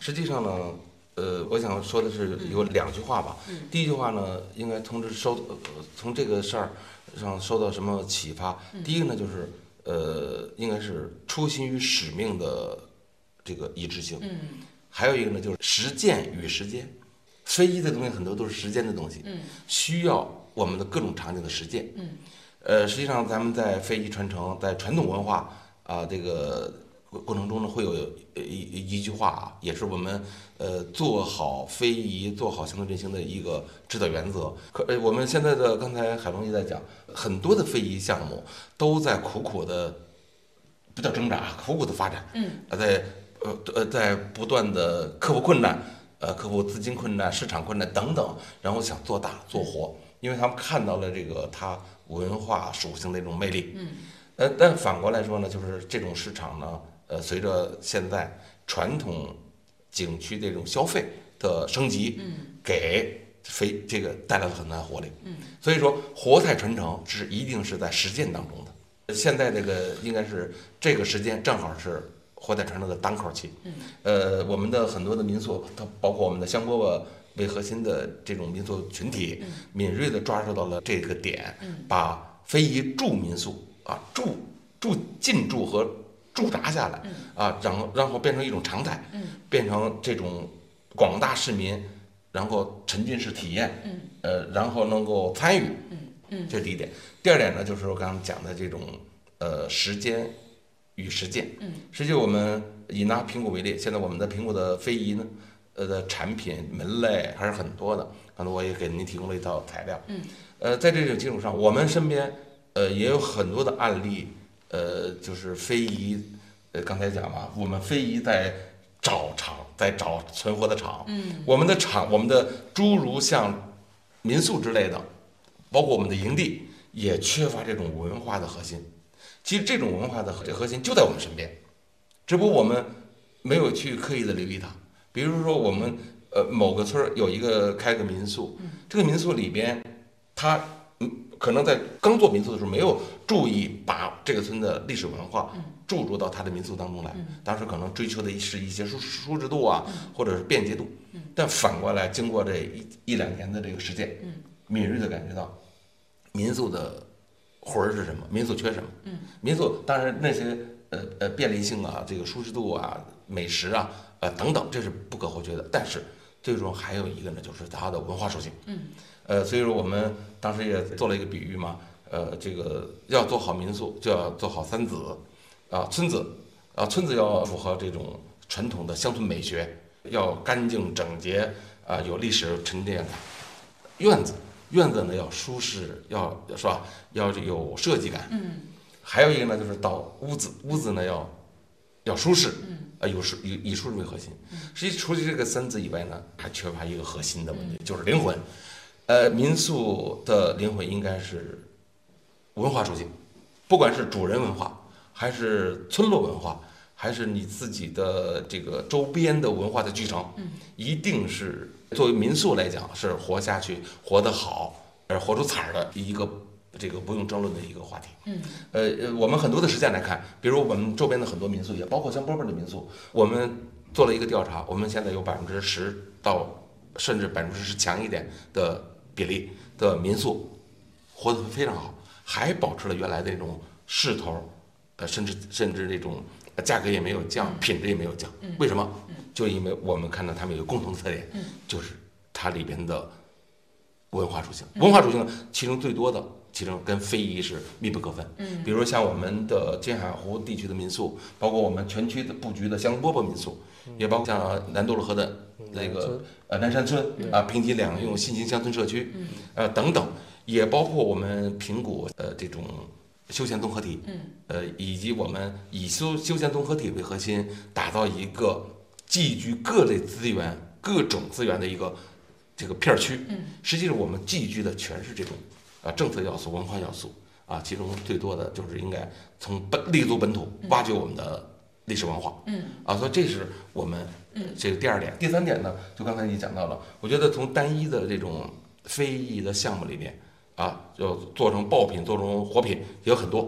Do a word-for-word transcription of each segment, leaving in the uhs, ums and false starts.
实际上呢，呃，我想说的是有两句话吧。 嗯、 第一句话呢，应该从这收、呃、从这个事儿上受到什么启发？ 嗯、 第一个呢，就是呃，应该是初心与使命的这个一致性。 嗯， 还有一个呢，就是实践与实践。非遗的东西很多都是实践的东西， 嗯， 需要我们的各种场景的实践。 嗯， 呃，实际上咱们在非遗传承，在传统文化啊、这个过程中呢，会有一一一句话啊，也是我们呃做好非遗、做好乡村振兴的一个指导原则。可呃，我们现在的刚才海龙也在讲，很多的非遗项目都在苦苦的，不叫挣扎，苦苦的发展。 嗯， 在呃呃在不断的克服困难。呃，克服资金困难、市场困难等等，然后想做大做活，因为他们看到了这个它文化属性的一种魅力。 嗯， 呃，但反过来说呢，就是这种市场呢，呃，随着现在传统景区这种消费的升级， 嗯， 给非这个带来了很大的活力。 嗯， 所以说活态传承是一定是在实践当中的。现在这个应该是这个时间正好是活态传承的当口期。 嗯， 呃，我们的很多的民宿，它包括我们的香饽饽为核心的这种民宿群体， 嗯、 敏锐地抓住到了这个点， 嗯、 把非遗住民宿啊住住进驻和驻扎下来， 嗯、 啊，然后然后变成一种常态， 嗯、 变成这种广大市民，然后沉浸式体验， 嗯、 呃，然后能够参与， 嗯嗯， 这是第一点。第二点呢，就是我刚刚讲的这种呃时间与实践。 嗯， 实际我们以拿苹果为例，现在我们的苹果的非遗呢，呃的产品门类还是很多的。刚才我也给您提供了一套材料。 嗯， 呃，在这种基础上，我们身边呃也有很多的案例，呃，就是非遗，呃，刚才讲嘛，我们非遗在找厂，在找存活的厂。 嗯， 我们的厂，我们的诸如像民宿之类的，包括我们的营地，也缺乏这种文化的核心。其实这种文化的核心就在我们身边，只不过我们没有去刻意的留意它。比如说我们呃某个村有一个开个民宿，这个民宿里边，他嗯可能在刚做民宿的时候没有注意把这个村的历史文化注入到他的民宿当中来，当时可能追求的是一些舒舒适度啊，或者是便捷度。但反过来，经过这一一两年的这个实践，敏锐的感觉到民宿的魂儿是什么？民宿缺什么？ 嗯， 民宿当然那些呃呃便利性啊，这个舒适度啊，美食啊，呃等等，这是不可或缺的。但是最终还有一个呢，就是它的文化属性。 嗯， 呃，所以说我们当时也做了一个比喻嘛，呃，这个要做好民宿，就要做好三子啊，村子啊，村子要符合这种传统的乡村美学，要干净整洁啊，有历史沉淀感。院子。院子呢要舒适，要是吧？要有设计感。 嗯， 还有一个呢，就是到屋子，屋子呢要要舒适。 嗯， 啊，有舒以以舒适为核心。实际除了这个三字以外呢，还缺乏一个核心的问题，就是灵魂。呃，民宿的灵魂应该是文化属性，不管是主人文化，还是村落文化，还是你自己的这个周边的文化的继承， 嗯， 一定是。作为民宿来讲，是活下去、活得好，而活出彩儿的一个这个不用争论的一个话题。 嗯， 呃，我们很多的实践来看，比如我们周边的很多民宿，也包括像波波的民宿，我们做了一个调查，我们现在有百分之十到甚至百分之十强一点的比例的民宿活得非常好，还保持了原来的那种势头，呃，甚至甚至那种价格也没有降，品质也没有降。为什么？就因为我们看到他们有共同的特点，就是它里边的文化属性。文化属性其中最多的，其中跟非遗是密不可分。 嗯， 比如像我们的金海湖地区的民宿，包括我们全区的布局的香饽饽民宿，也包括像南多乐河的那个呃南山村啊，平级两用新型乡村社区，呃等等，也包括我们平谷呃这种休闲综合体，呃以及我们以休休闲综合体为核心，打造一个寄居各类资源、各种资源的一个这个片区。 嗯， 实际上我们寄居的全是这种啊政策要素、文化要素啊，其中最多的就是应该从本立足本土挖掘我们的历史文化。 嗯， 啊，所以这是我们这个第二点。第三点呢，就刚才你讲到了，我觉得从单一的这种非遗的项目里面啊，要做成爆品、做成活品也有很多。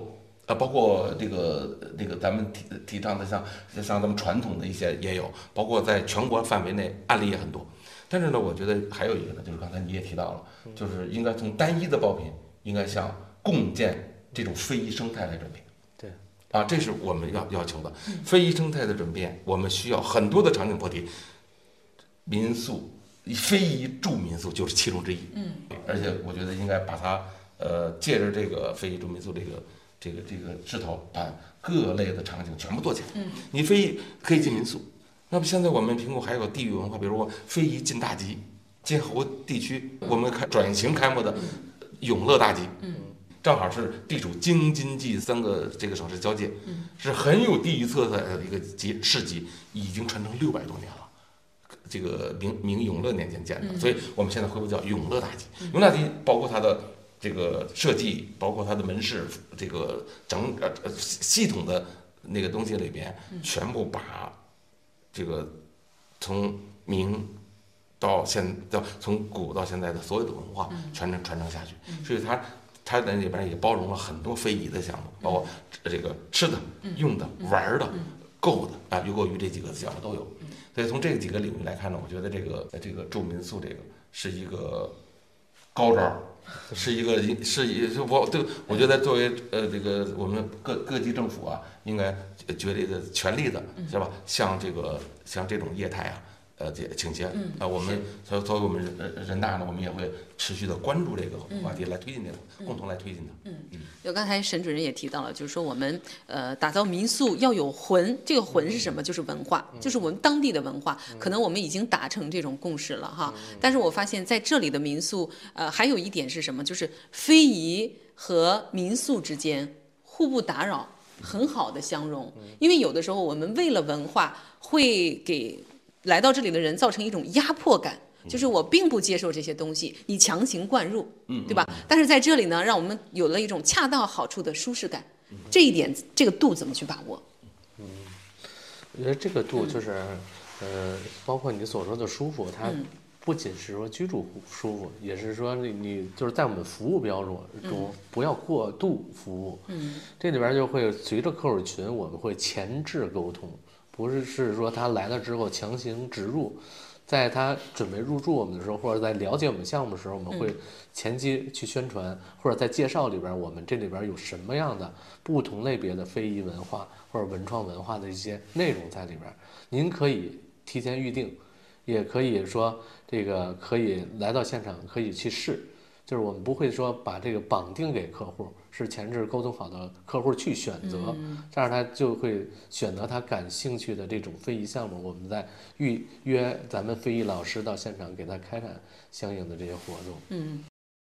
呃，包括这个这个咱们提提倡的像像咱们传统的一些也有，包括在全国范围内案例也很多。但是呢，我觉得还有一个呢，就是刚才你也提到了，就是应该从单一的爆品，应该向共建这种非遗生态来转变。 对， 啊，这是我们要要求的。非遗生态的转变，我们需要很多的场景破题，民宿、非遗住民宿就是其中之一。 嗯， 而且我觉得应该把它呃，借着这个非遗住民宿这个这个这个势头，把各类的场景全部做起来。 嗯， 你非遗可以进民宿。那么现在我们平谷还有地域文化，比如说非遗进大集，金侯地区我们开转型开幕的永乐大集， 嗯， 正好是地处京津冀三个这个省市交界， 嗯， 是很有地域色彩的一个集市集，已经传承六百多年了。这个明明永乐年间建的， 嗯， 所以我们现在恢复叫永乐大集。永乐大集包括它的这个设计，包括它的门市，这个整呃系统的那个东西里边，全部把这个从明到现到从古到现在的所有的文化传承传承下去，所以它它在里边也包容了很多非遗的项目，包括这个吃的、用的、玩的、购的啊，游购娱这几个项目都有。所以从这几个领域来看呢，我觉得这个这个住民宿这个是一个高招，是一个是一我对我觉得作为呃这个我们各各级政府啊，应该绝对的全力的是吧？像这个像这种业态啊，呃这倾斜啊，我们作作为我们人人大呢，我们也会持续的关注这个话题，来推进这个，共同来推进它。 嗯嗯。就刚才沈主任也提到了，就是说我们呃打造民宿要有魂，这个魂是什么？就是文化，就是我们当地的文化。可能我们已经达成这种共识了哈，但是我发现在这里的民宿，呃，还有一点是什么？就是非遗和民宿之间互不打扰，很好的相融。因为有的时候我们为了文化，会给来到这里的人造成一种压迫感。就是我并不接受这些东西，你强行灌入，对吧？但是在这里呢，让我们有了一种恰到好处的舒适感，这一点这个度怎么去把握？ 嗯，我觉得这个度就是，呃，包括你所说的舒服，它不仅是说居住舒服，也是说你你就是在我们服务标准中不要过度服务。嗯，这里边就会随着客户群，我们会前置沟通，不是是说他来了之后强行植入。在他准备入住我们的时候，或者在了解我们项目的时候，我们会前期去宣传，或者在介绍里边，我们这里边有什么样的不同类别的非遗文化或者文创文化的一些内容在里边，您可以提前预定，也可以说这个可以来到现场可以去试，就是我们不会说把这个绑定给客户，是前置沟通好的客户去选择，这样他就会选择他感兴趣的这种非遗项目，我们再预约咱们非遗老师到现场给他开展相应的这些活动。 嗯，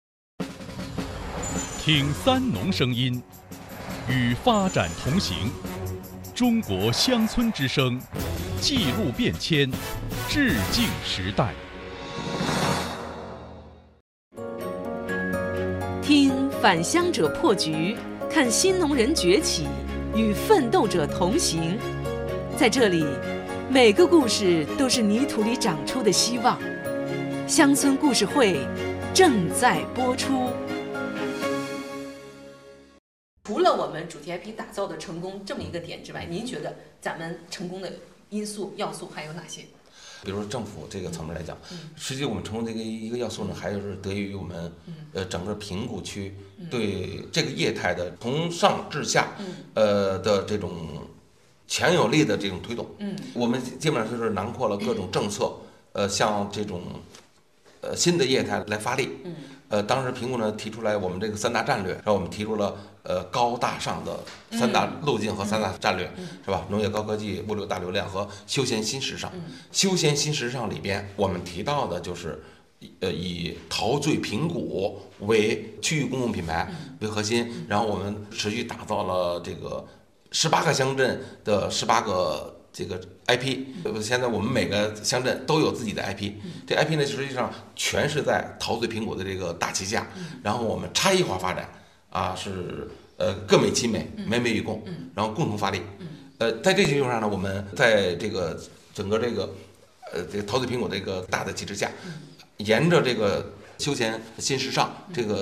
听三农声音，与发展同行，中国乡村之声，记录变迁，致敬时代。 听返乡者破局，看新农人崛起，与奋斗者同行。在这里，每个故事都是泥土里长出的希望。乡村故事会正在播出。 除了我们主题 I P 打造的成功这么一个点之外，您觉得咱们成功的因素要素还有哪些？ 比如说政府这个层面来讲，实际我们成功的一个一个要素呢，还是得益于我们呃整个平谷区对这个业态的从上至下呃的这种强有力的这种推动。嗯，我们基本上就是囊括了各种政策，呃，向这种呃新的业态来发力。嗯，呃，当时平谷呢提出来我们这个三大战略，然后我们提出了呃高大上的三大路径和三大战略，是吧？农业高科技、物流大流量和休闲新时尚。休闲新时尚里边，我们提到的就是呃以陶醉平谷为区域公共品牌为核心，然后我们持续打造了这个十八个乡镇的十八个这个 I P， 现在我们每个乡镇都有自己的 I P， 这 I P 呢实际上全是在陶醉平谷的这个大旗下，然后我们差异化发展啊，是呃各美其美，美美与共，然后共同发力。呃，在这基础上呢，我们在这个整个这个呃这个陶醉平谷这个大的旗帜下，沿着这个休闲新时尚这个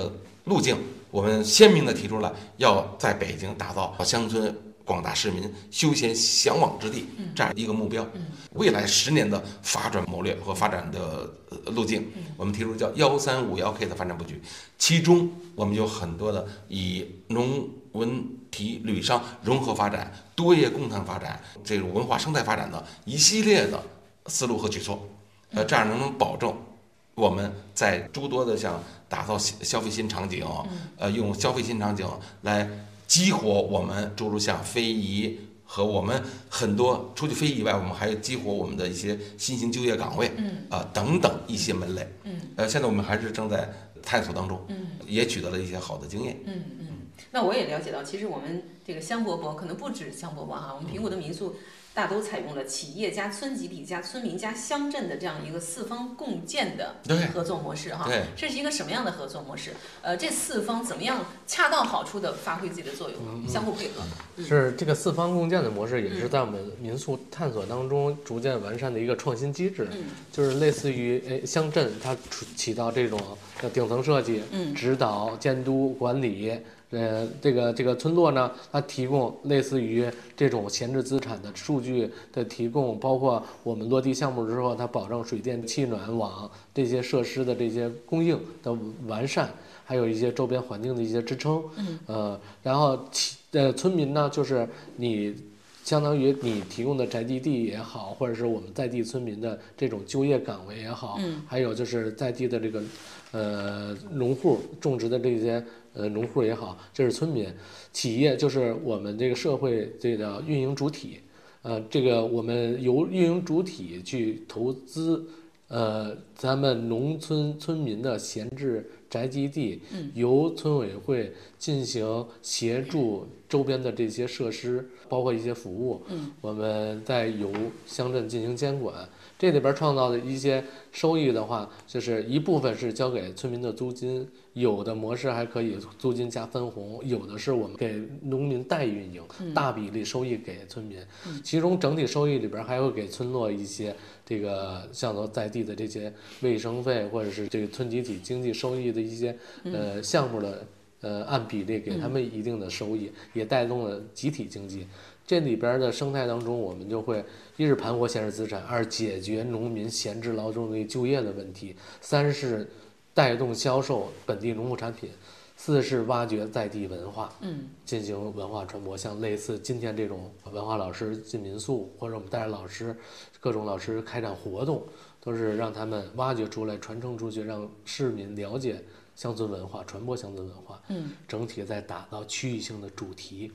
路径，我们鲜明地提出来，要在北京打造乡村广大市民休闲向往之地这样一个目标。未来十年的发展谋略和发展的路径，我们提出叫幺三五幺 K 的发展布局，其中我们有很多的以农文体旅商融合发展、多业共同发展、这种文化生态发展的一系列的思路和举措，呃，这样能保证我们在诸多的像打造消费新场景，呃，用消费新场景来激活我们诸如像非遗和我们很多除去非遗以外，我们还激活我们的一些新型就业岗位，嗯，啊、呃、等等一些门类，嗯，呃，现在我们还是正在探索当中，嗯，也取得了一些好的经验， 嗯嗯。那我也了解到，其实我们这个香饽饽可能不止香饽饽哈，我们平谷的民宿大都采用了企业加村集体加村民加乡镇的这样一个四方共建的合作模式哈。这是一个什么样的合作模式？呃，这四方怎么样恰到好处的发挥自己的作用，嗯、相互配合？ 嗯、是这个四方共建的模式，也是在我们民宿探索当中逐渐完善的一个创新机制。嗯、就是类似于诶乡镇，它起到这种顶层设计、嗯、指导、监督、管理。呃，这个这个村落呢，它提供类似于这种闲置资产的数据的提供，包括我们落地项目之后，它保证水电气暖网这些设施的这些供应的完善，还有一些周边环境的一些支撑。嗯。呃，然后其呃村民呢，就是你相当于你提供的宅基地也好，或者是我们在地村民的这种就业岗位也好，嗯，还有就是在地的这个呃农户种植的这些。呃，农户也好，这是村民；企业就是我们这个社会这个运营主体。呃，这个我们由运营主体去投资，呃，咱们农村村民的闲置宅基地，由村委会进行协助周边的这些设施，包括一些服务，我们再由乡镇进行监管。这里边创造的一些收益的话，就是一部分是交给村民的租金，有的模式还可以租金加分红，有的是我们给农民代运营，大比例收益给村民，其中整体收益里边还会给村落一些这个像说在地的这些卫生费，或者是这个村集体经济收益的一些呃项目的呃按比例给他们一定的收益，也带动了集体经济。这里边的生态当中，我们就会一是盘活闲置资产，二解决农民闲置劳动力就业的问题，三是带动销售本地农副产品，四是挖掘在地文化，嗯，进行文化传播。像类似今天这种文化老师进民宿，或者我们带着老师各种老师开展活动，都是让他们挖掘出来、传承出去，让市民了解乡村文化，传播乡村文化。嗯，整体再打造区域性的主题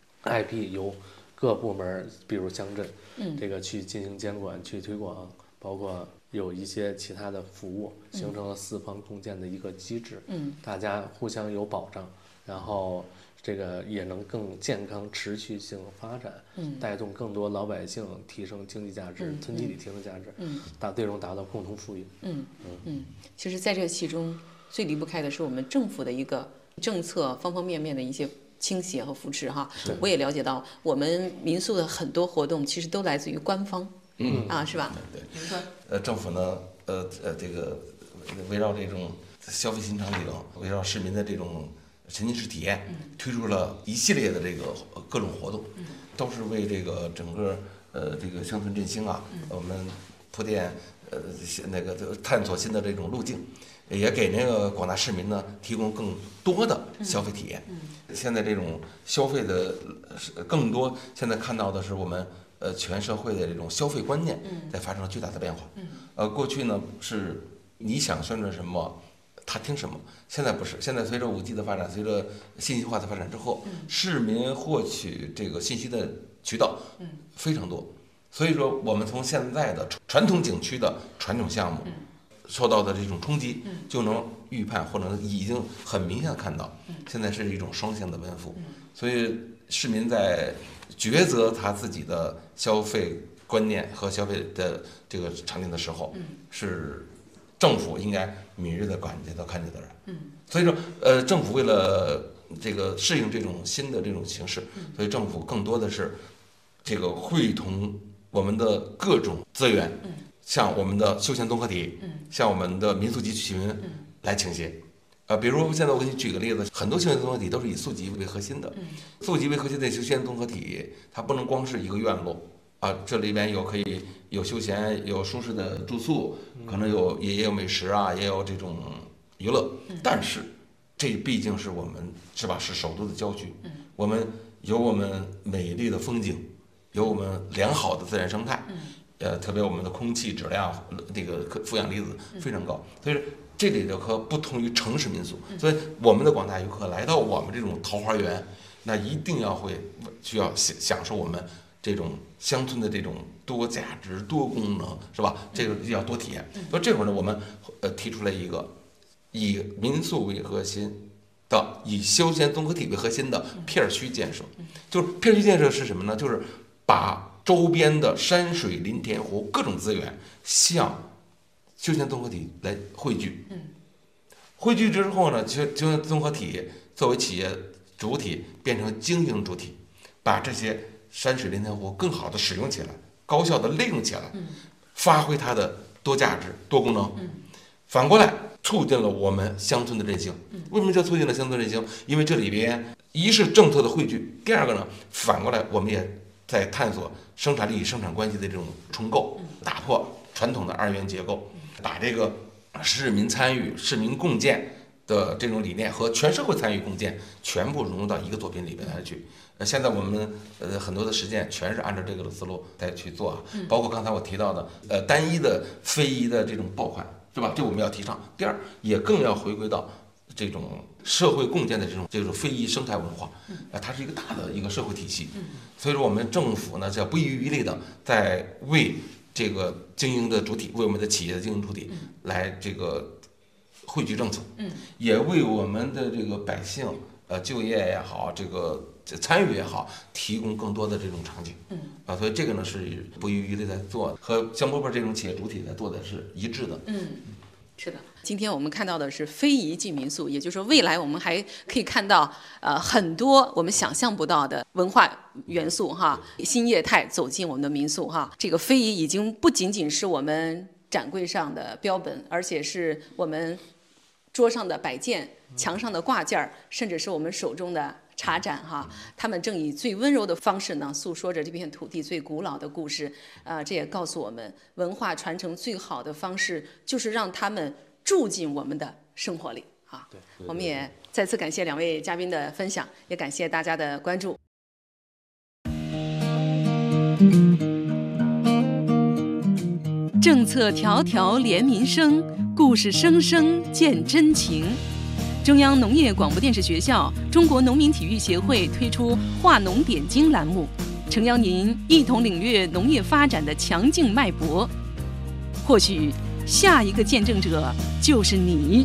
I P， 由各部门，比如乡镇，嗯，这个去进行监管、去推广，包括有一些其他的服务，形成了四方共建的一个机制。嗯，大家互相有保障，然后这个也能更健康、持续性发展，嗯，带动更多老百姓提升经济价值，嗯、村集体提升价值，嗯，达最终达到共同富裕。 嗯嗯嗯，其实在这其中最离不开的是我们政府的一个政策方方面面的一些倾斜和扶持哈。我也了解到，我们民宿的很多活动其实都来自于官方，嗯啊，是吧？ 对， 比如说， 呃，政府呢，呃呃，这个围绕这种消费新场景，围绕市民的这种沉浸式体验，嗯、推出了一系列的这个各种活动，嗯、都是为这个整个呃这个乡村振兴啊，嗯、我们铺垫呃那个探索新的这种路径。也给那个广大市民呢提供更多的消费体验。嗯嗯、现在这种消费的更多，现在看到的是我们呃全社会的这种消费观念在发生了巨大的变化。嗯、呃，过去呢是你想宣传什么，他听什么，现在不是。现在随着五 G 的发展，随着信息化的发展之后，嗯、市民获取这个信息的渠道非常多。所以说，我们从现在的传统景区的传统项目。嗯受到的这种冲击，就能预判或者已经很明显的看到，现在是一种双向的奔赴。所以市民在抉择他自己的消费观念和消费的这个场景的时候，是政府应该敏锐的感觉到看见的人。所以说，呃，政府为了这个适应这种新的这种形势，所以政府更多的是这个会同我们的各种资源。像我们的休闲综合体，嗯、像我们的民宿集群来倾斜， 呃，比如现在我给你举个例子，很多休闲综合体都是以宿集为核心的。宿集为核心的休闲综合体，它不能光是一个院落啊，这里边有可以有休闲，有舒适的住宿，可能有也也有美食啊，也有这种娱乐。但是这毕竟是我们是吧？是首都的郊区，我们有我们美丽的风景，有我们良好的自然生态。呃，特别我们的空气质量，那个负氧离子非常高，所以这里的可不同于城市民宿。所以我们的广大游客来到我们这种桃花源，那一定要会需要享享受我们这种乡村的这种多价值、多功能，是吧？这个要多体验。所以这会儿呢，我们呃提出来一个以民宿为核心的、以休闲综合体为核心的片区建设。就是片区建设是什么呢？就是把周边的山水林田湖各种资源向休闲综合体来汇聚，汇聚之后呢，休休闲综合体作为企业主体变成经营主体，把这些山水林田湖更好的使用起来，高效的利用起来，发挥它的多价值、多功能。反过来促进了我们乡村的振兴。为什么叫促进了乡村振兴？因为这里边一是政策的汇聚，第二个呢，反过来我们也在探索生产力与生产关系的这种重构，打破传统的二元结构，把这个市民参与、市民共建的这种理念和全社会参与共建全部融入到一个作品里边来去。呃，现在我们呃很多的实践全是按照这个的思路来去做啊，包括刚才我提到的呃单一的非遗的这种爆款，是吧？这我们要提倡。第二，也更要回归到这种社会共建的这种这种非遗生态文化，啊，它是一个大的一个社会体系。所以说，我们政府呢，叫不遗余力的在为这个经营的主体，为我们的企业的经营主体来这个汇聚政策，也为我们的这个百姓呃就业也好，这个参与也好，提供更多的这种场景。啊，所以这个呢是不遗余力在做的，和香饽饽这种企业主体在做的是一致的。 嗯。是的，今天我们看到的是非遗即民宿，也就是说，未来我们还可以看到呃很多我们想象不到的文化元素哈，新业态走进我们的民宿哈。这个非遗已经不仅仅是我们展柜上的标本，而且是我们桌上的摆件、墙上的挂件，甚至是我们手中的茶盏哈，他们正以最温柔的方式呢，诉说着这片土地最古老的故事。呃，这也告诉我们，文化传承最好的方式就是让他们住进我们的生活里啊。 对，对对， 我们也再次感谢两位嘉宾的分享，也感谢大家的关注。 政策条条连民生，故事声声见真情。中央农业广播电视学校、中国农民体育协会推出“化农点睛”栏目，诚邀您一同领略农业发展的强劲脉搏。或许下一个见证者就是你。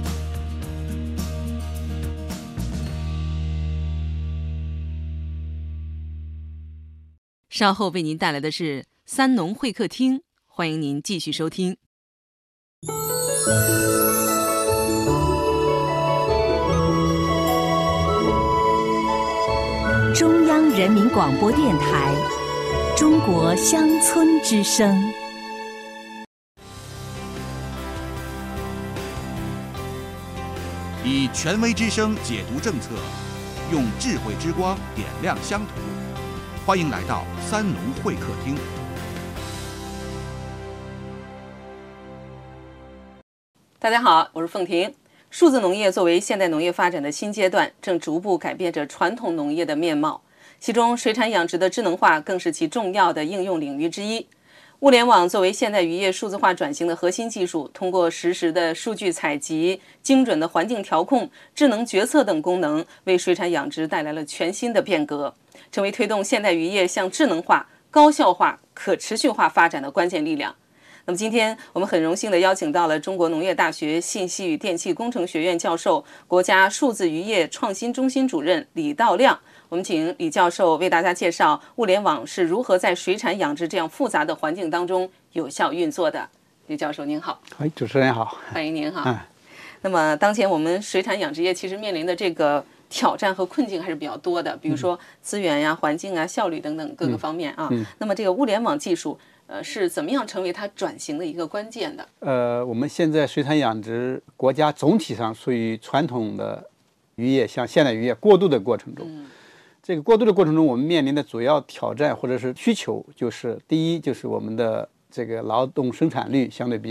稍后为您带来的是三农会客厅，欢迎您继续收听。 中央人民广播电台《中国乡村之声》。 以权威之声解读政策，用智慧之光点亮乡土。欢迎来到三农会客厅。 大家好，我是凤婷。数字农业作为现代农业发展的新阶段，正逐步改变着传统农业的面貌。其中，水产养殖的智能化更是其重要的应用领域之一。物联网作为现代渔业数字化转型的核心技术，通过实时的数据采集、精准的环境调控、智能决策等功能，为水产养殖带来了全新的变革，成为推动现代渔业向智能化、高效化、可持续化发展的关键力量。那么今天我们很荣幸地邀请到了中国农业大学信息与电气工程学院教授、国家数字渔业创新中心主任李道亮。我们请李教授为大家介绍物联网是如何在水产养殖这样复杂的环境当中有效运作的。李教授您好。 哎，主持人好。 欢迎您哈。 嗯。 那么当前我们水产养殖业其实面临的这个挑战和困境还是比较多的，比如说资源呀、环境啊、效率等等各个方面啊。 嗯嗯、 那么这个物联网技术。 呃，是怎么样成为它转型的一个关键的？ 呃，我们现在水产养殖国家总体上属于传统的渔业向现代渔业过渡的过程中。嗯，这个过渡的过程中，我们面临的主要挑战或者是需求，就是第一，就是我们的这个劳动生产率相对比较